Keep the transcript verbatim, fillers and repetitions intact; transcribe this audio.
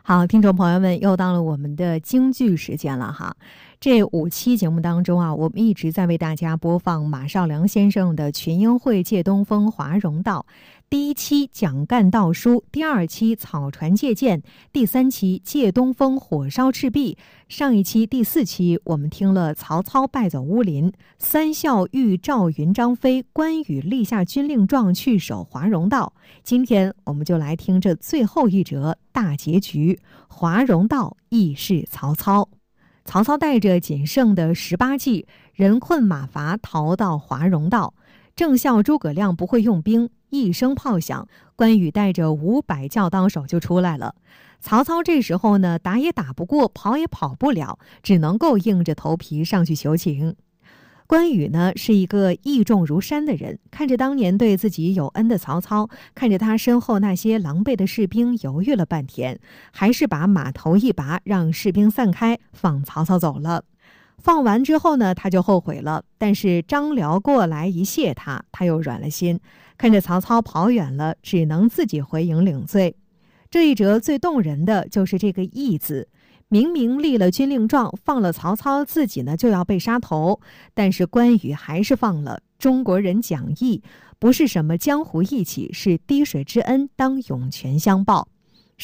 好，听众朋友们，又到了我们的京剧时间了哈。这五期节目当中啊，我们一直在为大家播放马绍良先生的《群英会借东风华容道》，第一期蒋干道书，第二期草船借箭，第三期借东风火烧赤壁。上一期第四期我们听了曹操败走乌林，三校遇赵云张飞，关羽立下军令状去守华容道。今天我们就来听这最后一折大结局，华容道亦是曹操。曹操带着仅剩的十八骑，人困马乏，逃到华容道。正笑诸葛亮不会用兵，一声炮响，关羽带着五百教当手就出来了。曹操这时候呢，打也打不过，跑也跑不了，只能够硬着头皮上去求情。关羽呢是一个义重如山的人，看着当年对自己有恩的曹操，看着他身后那些狼狈的士兵，犹豫了半天，还是把马头一拔，让士兵散开，放曹操走了。放完之后呢，他就后悔了，但是张辽过来一谢他，他又软了心，看着曹操跑远了，只能自己回营领罪。这一折最动人的就是这个义字，明明立了军令状，放了曹操，自己呢就要被杀头，但是关羽还是放了。中国人讲义，不是什么江湖义气，是滴水之恩当涌泉相报。